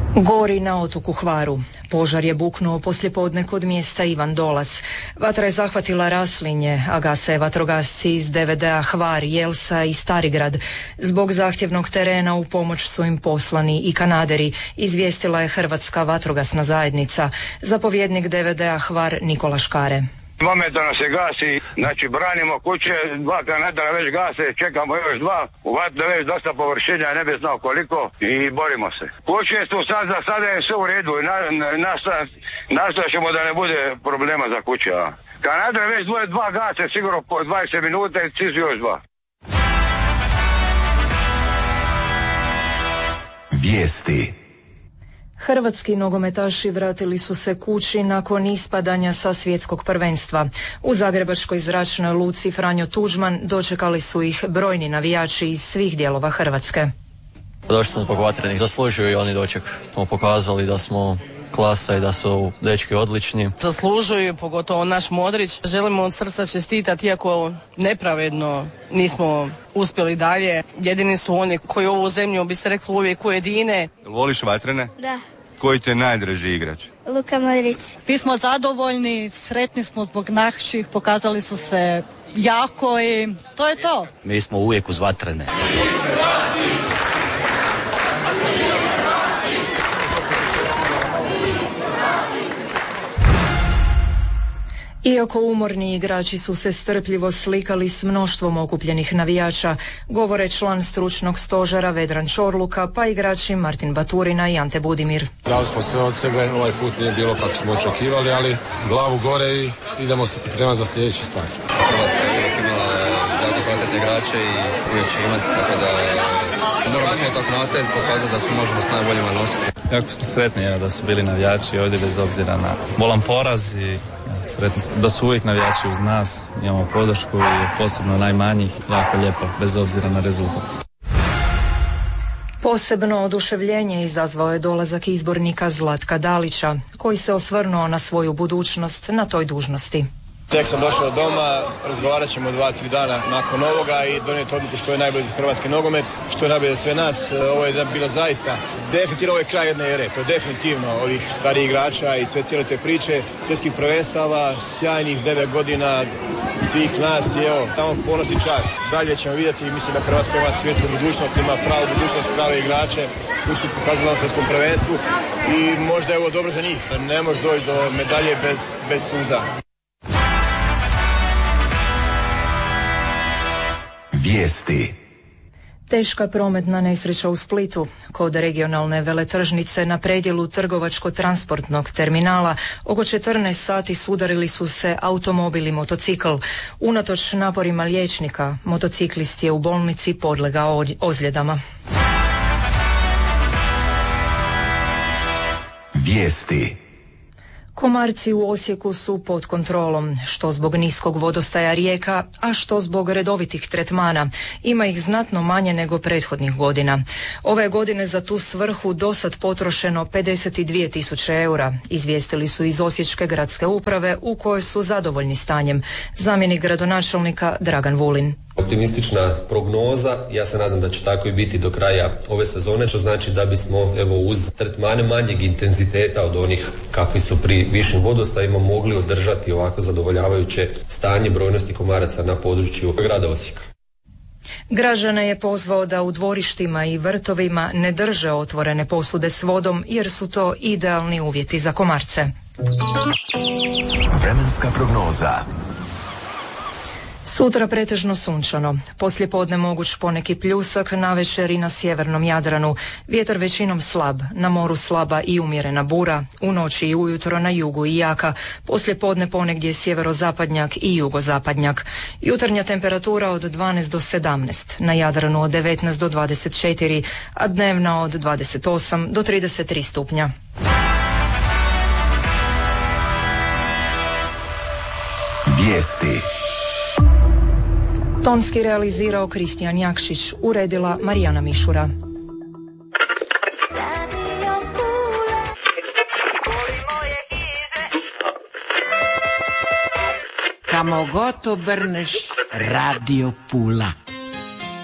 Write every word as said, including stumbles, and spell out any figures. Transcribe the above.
Gori na otoku Hvaru. Požar je buknuo poslijepodne kod mjesta Ivan Dolas. Vatra je zahvatila Raslinje, a gase vatrogasci iz D V D-a Hvar, Jelsa i Starigrad. Zbog zahtjevnog terena u pomoć su im poslani i kanaderi, izvijestila je Hrvatska vatrogasna zajednica. Zapovjednik D V D-a Hvar Nikola Škare. Momentalno se gasi, znači branimo kuće, dva kanadera već gase, čekamo još dva, u vatru već dosta površinja, ne bi znao koliko i borimo se. Kuće su sad, za sada je sve u redu i na, na, nastavit ćemo da ne bude problema za kuće. Kanadera već dvoje, dva gase, sigurno po dvadeset minuta i cizu još dva. Vijesti. Hrvatski nogometaši vratili su se kući nakon ispadanja sa svjetskog prvenstva. U zagrebačkoj zračnoj luci Franjo Tuđman dočekali su ih brojni navijači iz svih dijelova Hrvatske. Došli sam zbog vatrenih, zaslužuju i oni doček. Smo pokazali da smo klasa i da su dečki odlični. Zaslužuju, pogotovo naš Modrić. Želimo od srca čestitati, iako nepravedno nismo uspjeli dalje. Jedini su oni koji ovu zemlju, bi se reklo, uvijek ujedine. Voliš vatrene? Da. Koji te najdraži igrač? Luka Modrić. Mi smo zadovoljni, sretni smo zbog naših, pokazali su se jako i to je to. Mi smo uvijek uz vatrene. Iako umorni igrači su se strpljivo slikali s mnoštvom okupljenih navijača, govore član stručnog stožera Vedran Čorluka, pa igrači Martin Baturina i Ante Budimir. Dali smo sve od sebe, ovaj put nije bilo kako smo očekivali, ali glavu gore i idemo se pripremati za sljedeće stvari. Hrvatska je uvijek imala jako kvalitetne igrače i uvijek će imati, tako da moramo sve tako nastaviti, pokazati da se možemo s najboljima nositi. Jako smo sretni evo, da su bili navijači ovdje bez obzira na bolan poraz i sretni smo da su uvijek navijači uz nas, imamo podršku i posebno najmanjih, jako lijepo, bez obzira na rezultat. Posebno oduševljenje izazvao je dolazak izbornika Zlatka Dalića, koji se osvrnuo na svoju budućnost na toj dužnosti. Tek sam došao doma, razgovarat ćemo dva, tri dana nakon ovoga i donijeti odluku što je najbolje za hrvatski nogomet, što je najbolje za sve nas. Ovo je bilo zaista, definitivno ovo je kraj jedne ere, to je definitivno ovih starih igrača i sve cijele te priče, svjetskih prvenstava, sjajnih devet godina svih nas i evo, tamo ponos i čast. Dalje ćemo vidjeti i mislim da Hrvatska ima svijetlu budućnost, ima pravu budućnost, prave igrače koji su pokazali na svjetskom prvenstvu i možda je ovo dobro za njih. Ne može doći do medalje bez, bez suza. Vijesti. Teška prometna nesreća u Splitu. Kod regionalne veletržnice na predjelu trgovačko-transportnog terminala oko četrnaest sati sudarili su se automobil i motocikl. Unatoč naporima liječnika, motociklist je u bolnici podlegao ozljedama. Vijesti. Komarci u Osijeku su pod kontrolom, što zbog niskog vodostaja rijeka, a što zbog redovitih tretmana. Ima ih znatno manje nego prethodnih godina. Ove godine za tu svrhu dosad potrošeno pedeset dvije tisuće eura, izvijestili su iz Osječke gradske uprave u kojoj su zadovoljni stanjem. Zamjenik gradonačelnika Dragan Vulin. Optimistična prognoza, ja se nadam da će tako i biti do kraja ove sezone, što znači da bismo evo uz tretmane manjeg intenziteta od onih kakvi su pri višim vodostajima mogli održati ovako zadovoljavajuće stanje brojnosti komaraca na području grada Osijeka. Građane je pozvao da u dvorištima i vrtovima ne drže otvorene posude s vodom jer su to idealni uvjeti za komarce. Vremenska prognoza. Sutra pretežno sunčano, poslijepodne moguć poneki pljusak, navečer i na sjevernom Jadranu. Vjetar većinom slab, na moru slaba i umjerena bura, u noći i ujutro na jugu i jaka, poslijepodne ponegdje sjeverozapadnjak i jugozapadnjak. Jutarnja temperatura od dvanaest do sedamnaest, na Jadranu od devetnaest do dvadeset četiri, a dnevna od dvadeset osam do trideset tri stupnja. Vijesti. Tonski realizirao Kristijan Jakšić, uredila Marijana Mišura. Kamo god obrneš, Radio Pula.